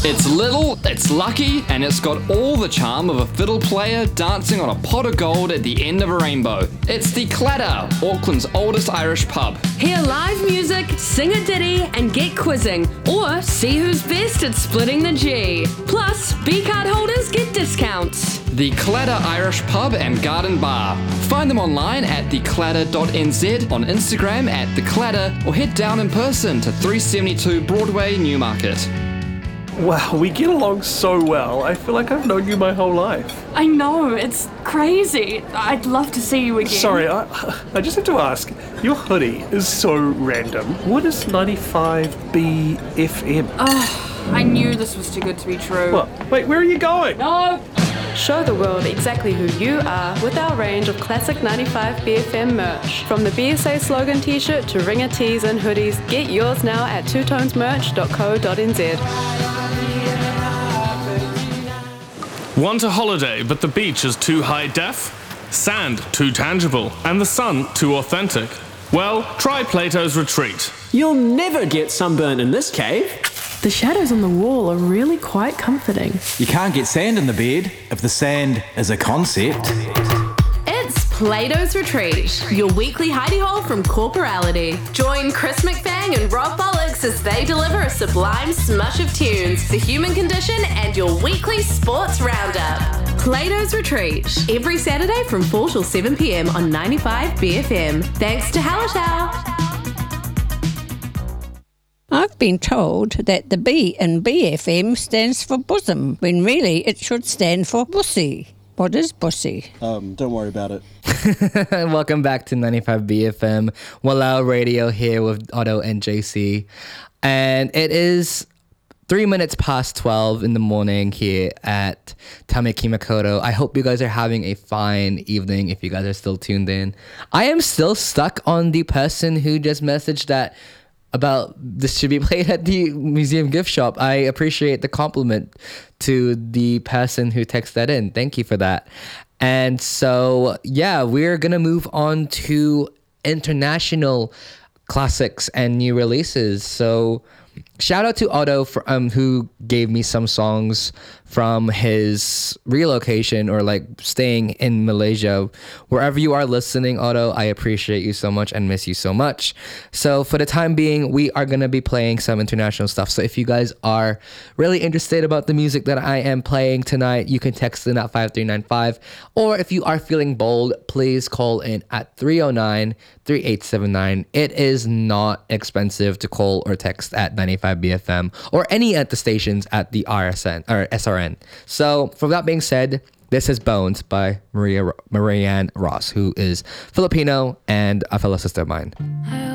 It's little, it's lucky, and it's got all the charm of a fiddle player dancing on a pot of gold at the end of a rainbow. It's the Clatter, Auckland's oldest Irish pub. Hear live music, sing a ditty, and get quizzing, or see who's best at splitting the G. Plus, B-card holders get discounts. The Clatter Irish Pub and Garden Bar. Find them online at theclatter.nz, on Instagram at theclatter, or head down in person to 372 Broadway, Newmarket. Wow, we get along so well. I feel like I've known you my whole life. I know, it's crazy. I'd love to see you again. Sorry, I just have to ask. Your hoodie is so random. What is 95B FM? I knew this was too good to be true. What? Wait, where are you going? No! Show the world exactly who you are with our range of classic 95 BFM merch. From the BSA slogan t-shirt to ringer tees and hoodies, get yours now at twotonesmerch.co.nz. Want a holiday, but the beach is too high def? Sand too tangible, and the sun too authentic? Well, try Plato's Retreat. You'll never get sunburnt in this cave. The shadows on the wall are really quite comforting. You can't get sand in the bed if the sand is a concept. It's Plato's Retreat, your weekly hidey hole from corporality. Join Chris McFang and Rob Bollocks as they deliver a sublime smush of tunes, the human condition, and your weekly sports roundup. Plato's Retreat, every Saturday from 4 till 7 p.m. on 95 BFM. Thanks to Hallertau. I've been told that the B in BFM stands for bosom, when really it should stand for bussy. What is bussy? Don't worry about it. Welcome back to 95 BFM. Walao Radio here with Otto and JC. And it is 3 minutes past 12 in the morning here at Tamaki Makoto. I hope you guys are having a fine evening if you guys are still tuned in. I am still stuck on the person who just messaged that about this should be played at the museum gift shop. I appreciate the compliment to the person who texted that in. Thank you for that. And so, yeah, we're going to move on to international classics and new releases. So shout out to Otto for, who gave me some songs from his relocation or like staying in Malaysia. Wherever you are listening, Otto, I appreciate you so much and miss you so much. So for the time being, we are going to be playing some international stuff. So if you guys are really interested about the music that I am playing tonight, you can text in at 5395. Or if you are feeling bold, please call in at 309-3879. It is not expensive to call or text at 95 BFM or any at the stations at the RSN or SRN. So, from that being said, this is Bones by Marianne Ross, who is Filipino and a fellow sister of mine.